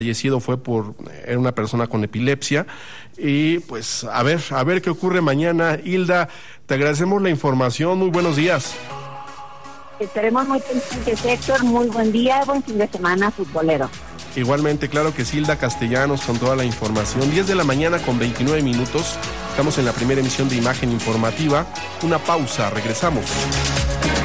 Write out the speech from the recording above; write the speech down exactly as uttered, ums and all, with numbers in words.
fallecido fue por, era una persona con epilepsia, y pues a ver, a ver qué ocurre mañana. Hilda, te agradecemos la información, muy buenos días. Estaremos muy pendientes, Héctor, muy buen día, buen fin de semana futbolero. Igualmente, claro que sí, Hilda Castellanos con toda la información. diez de la mañana con veintinueve minutos, estamos en la primera emisión de Imagen Informativa. Una pausa, regresamos.